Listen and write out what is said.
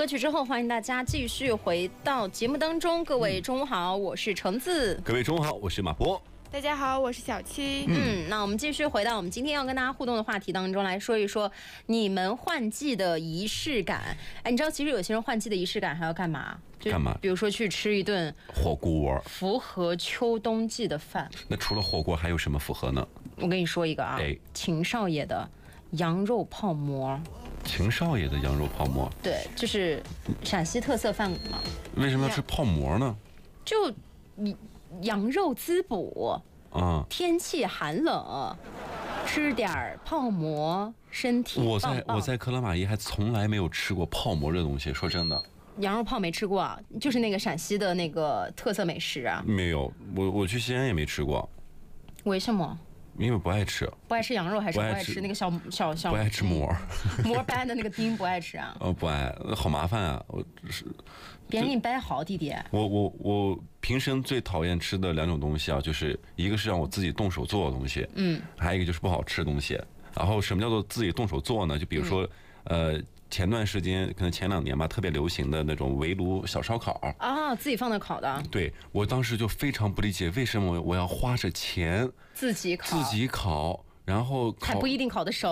歌曲之后，欢迎大家继续回到节目当中。各位中午好，我是橙子。 各位中午好，我是马波。 大家好，我是小七。 那我们继续回到我们今天要跟大家互动的话题当中来说一说你们换季的仪式感。哎，你知道其实有些人换季的仪式感还要干嘛？ 干嘛？ 比如说去吃一顿火锅， 符合秋冬季的饭。 那除了火锅还有什么符合呢？ 我跟你说一个啊，秦少爷的羊肉泡馍。 秦少爷的羊肉泡馍， 对，就是陕西特色饭嘛。 为什么要吃泡馍呢？ 就羊肉滋补啊，天气寒冷，吃点泡馍，身体棒棒。 我在克拉玛依还从来没有吃过泡馍这东西，说真的。 羊肉泡没吃过啊？就是那个陕西的那个特色美食啊。 没有，我去西安也没吃过。 为什么？ 因为不爱吃。 不爱吃羊肉还是不爱吃那个小？ 不爱吃馍， 馍掰的那个丁不爱吃啊？ 不爱，好麻烦啊！ 别人给你掰好，弟弟。 我平生最讨厌吃的两种东西啊，就是一个是让我自己动手做的东西，还有一个就是不好吃的东西。然后什么叫做自己动手做呢？就比如说，前段时间可能前2年吧，特别流行的那种围炉小烧烤啊，自己放那烤的。 对，我当时就非常不理解，为什么我要花着钱自己烤， 然后还不一定烤得熟。